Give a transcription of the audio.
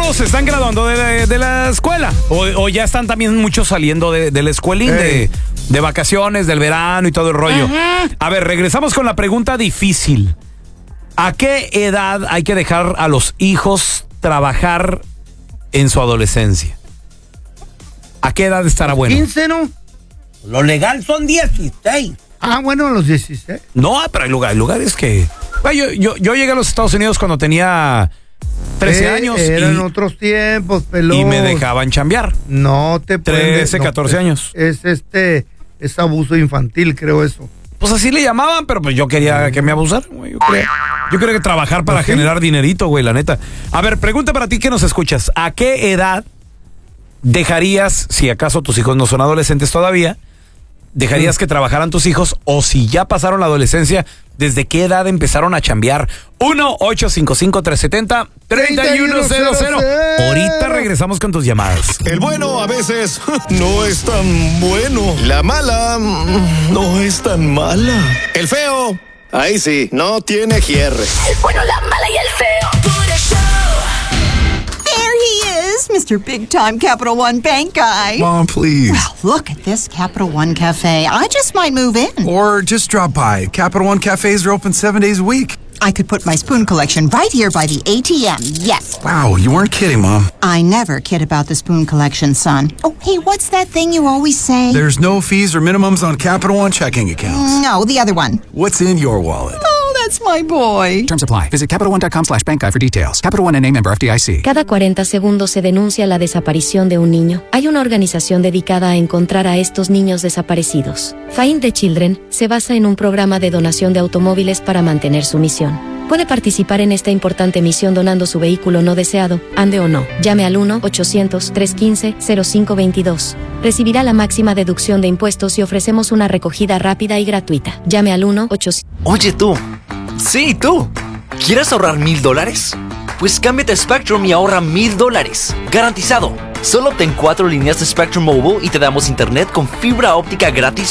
chavos se están graduando de la escuela. O ya están también muchos saliendo de la escuelín, de vacaciones, del verano y todo el rollo. Ajá. A ver, regresamos con la pregunta difícil. ¿A qué edad hay que dejar a los hijos trabajar en su adolescencia? ¿A qué edad estará bueno? 15, ¿no? Lo legal son 16. Ah, bueno, a los 16. No, pero hay lugares que... Yo llegué a los Estados Unidos cuando tenía 13 años. Eran otros tiempos, pelón. Y me dejaban chambear. No te pueden... 13, 14 años. Es abuso infantil, creo eso. Pues así le llamaban, pero pues yo quería que me abusaran, güey. Yo quería que trabajar para generar dinerito, güey, la neta. A ver, pregunta para ti que nos escuchas. ¿A qué edad dejarías, si acaso tus hijos no son adolescentes todavía, dejarías que trabajaran tus hijos, o si ya pasaron la adolescencia, desde qué edad empezaron a chambear? 1-855-370-3100. Ahorita regresamos con tus llamadas. El bueno a veces no es tan bueno. La mala no es tan mala. El feo, ahí sí, no tiene quiebre. El bueno, la mala y el feo. There he is, Mr. Big Time Capital One Bank guy. Mom, please. Well, look at this Capital One Cafe. I just might move in. Or just drop by. Capital One cafes are open 7 days a week. I could put my spoon collection right here by the ATM. Yes. Wow, you weren't kidding, Mom. I never kid about the spoon collection, son. Oh, hey, what's that thing you always say? There's no fees or minimums on Capital One checking accounts. No, the other one. What's in your wallet? Oh, that's my boy. Terms apply. Visit CapitalOne.com/bankguide for details. Capital One N.A. member FDIC. Cada 40 segundos se denuncia la desaparición de un niño. Hay una organización dedicada a encontrar a estos niños desaparecidos. Find the Children se basa en un programa de donación de automóviles para mantener su misión. Puede participar en esta importante misión donando su vehículo no deseado, ande o no. Llame al 1-800-315-0522. Recibirá la máxima deducción de impuestos y ofrecemos una recogida rápida y gratuita. Llame al 1-800. Oye tú, sí tú, ¿quieres ahorrar $1,000? Pues cámbiate a Spectrum y ahorra $1,000. Garantizado. Solo obtén 4 líneas de Spectrum Mobile y te damos internet con fibra óptica gratis